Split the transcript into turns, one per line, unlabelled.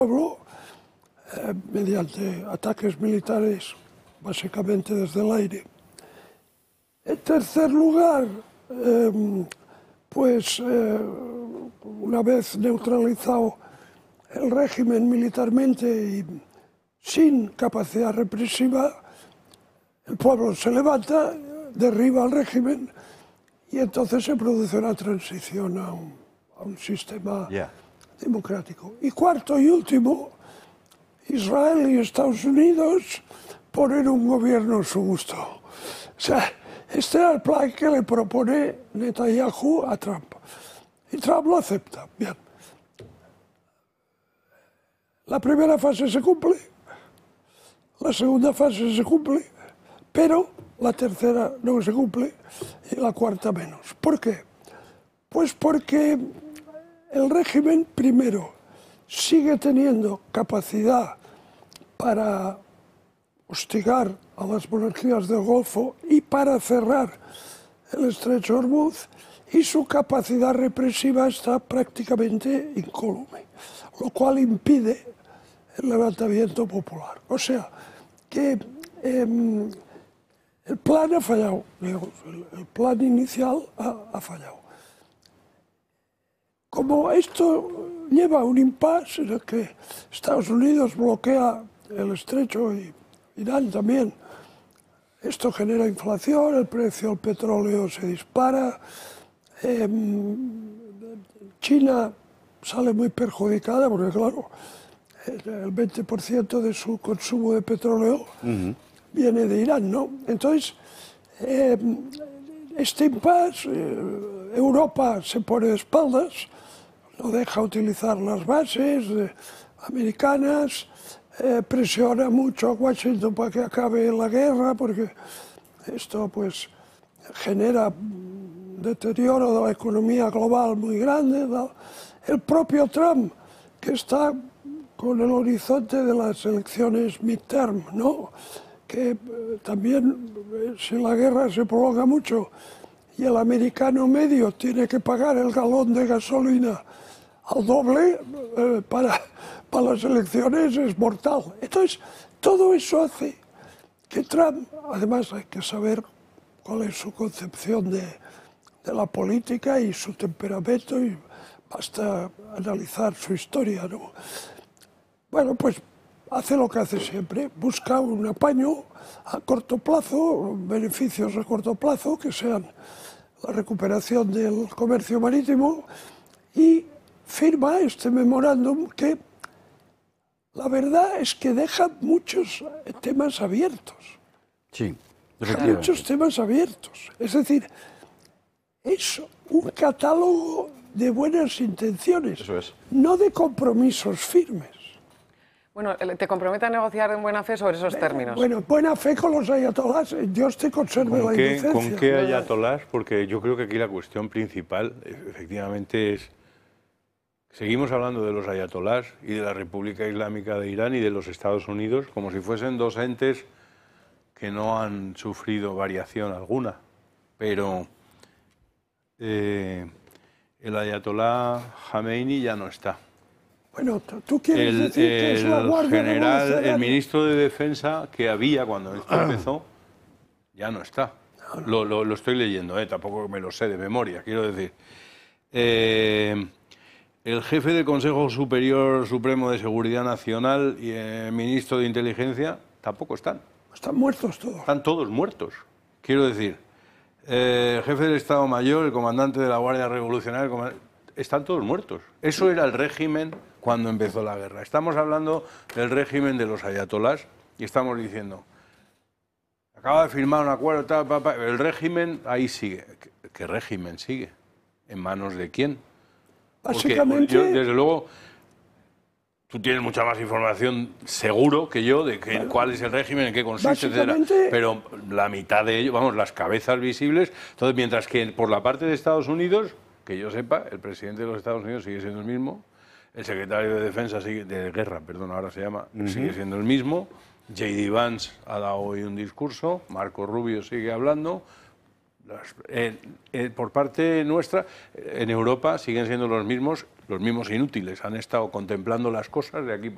pueblo mediante ataques militares, básicamente desde el aire. En tercer lugar, una vez neutralizado el régimen militarmente y sin capacidad represiva, el pueblo se levanta, derriba al régimen y entonces se produce una transición a un sistema democrático. Y cuarto y último, Israel y Estados Unidos ponen un gobierno a su gusto. O sea, este era el plan que le propone Netanyahu a Trump. Y Trump lo acepta. Bien. La primera fase se cumple, la segunda fase se cumple, pero la tercera no se cumple y la cuarta menos. ¿Por qué? Pues porque el régimen, primero, sigue teniendo capacidad para hostigar a las monarquías del Golfo y para cerrar el estrecho de Hormuz, y su capacidad represiva está prácticamente incólume, lo cual impide el levantamiento popular. O sea, que el plan ha fallado, digamos, el plan inicial ha fallado. Como esto lleva a un impasse en el que Estados Unidos bloquea el estrecho y Irán también, esto genera inflación, el precio del petróleo se dispara, China sale muy perjudicada porque, claro, el 20% de su consumo de petróleo viene de Irán, ¿no? Entonces, este impasse, Europa se pone de espaldas, no deja utilizar las bases americanas, presiona mucho a Washington para que acabe la guerra, porque esto pues genera deterioro de la economía global muy grande, ¿no? El propio Trump, que está con el horizonte de las elecciones midterm, ¿no? Que también, si la guerra se prolonga mucho y el americano medio tiene que pagar el galón de gasolina al doble, para las elecciones es mortal. Entonces, todo eso hace que Trump, además hay que saber cuál es su concepción de la política y su temperamento, y basta analizar su historia, ¿no? Bueno, pues hace lo que hace siempre, busca un apaño a corto plazo, beneficios a corto plazo, que sean la recuperación del comercio marítimo, y firma este memorándum que la verdad es que deja muchos temas abiertos.
Sí,
Muchos temas abiertos. Es decir, es un catálogo de buenas intenciones,
eso es,
no de compromisos firmes.
Bueno, ¿te compromete a negociar en buena fe sobre esos términos?
Bueno, buena fe con los ayatolás, Dios te conserve la inocencia.
¿Con qué ayatolás? Porque yo creo que aquí la cuestión principal, efectivamente, es... Seguimos hablando de los ayatolás y de la República Islámica de Irán y de los Estados Unidos como si fuesen dos entes que no han sufrido variación alguna. Pero el ayatolá Jamenei ya no está.
Bueno, ¿tú quieres decir que es la Guardia Revolucionaria?
El ministro de Defensa que había cuando esto empezó, ya no está. Lo estoy leyendo, tampoco me lo sé de memoria, quiero decir. El jefe del Consejo Superior Supremo de Seguridad Nacional y el ministro de Inteligencia tampoco están.
Están muertos todos.
Están todos muertos. Quiero decir, el jefe del Estado Mayor, el comandante de la Guardia Revolucionaria, están todos muertos. Eso era el régimen cuando empezó la guerra. Estamos hablando del régimen de los ayatolás y estamos diciendo, acaba de firmar un acuerdo, el régimen ahí sigue. ¿Qué régimen sigue? ¿En manos de quién?
Básicamente,
yo, desde luego, tú tienes mucha más información seguro que yo de cuál es el régimen, en qué consiste, etcétera. Pero la mitad de ellos, vamos, las cabezas visibles. Entonces, mientras que por la parte de Estados Unidos, que yo sepa, el presidente de los Estados Unidos sigue siendo el mismo, el secretario de Defensa, de Guerra, perdón, ahora se llama, sigue siendo el mismo, J.D. Vance ha dado hoy un discurso, Marco Rubio sigue hablando. Por parte nuestra, en Europa siguen siendo los mismos inútiles. Han estado contemplando las cosas de aquí para